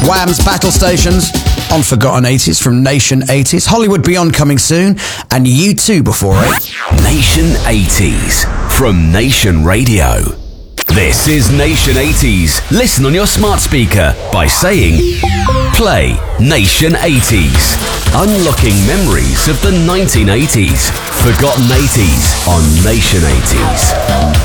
Wham's Battle Stations on Forgotten 80s from Nation 80s. Hollywood Beyond coming soon, and U2 before it. Nation 80s from Nation Radio. This is Nation 80s. Listen on your smart speaker by saying, play Nation 80s. Unlocking memories of the 1980s. Forgotten 80s on Nation 80s.